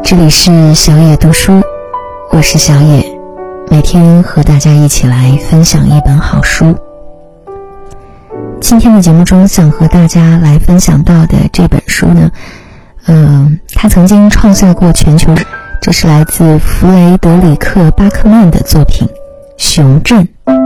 这里是小野读书，我是小野，每天和大家一起来分享一本好书。今天的节目中想和大家来分享到的这本书呢，它曾经创下过全球，这是来自弗雷德里克·巴克曼的作品《熊镇》。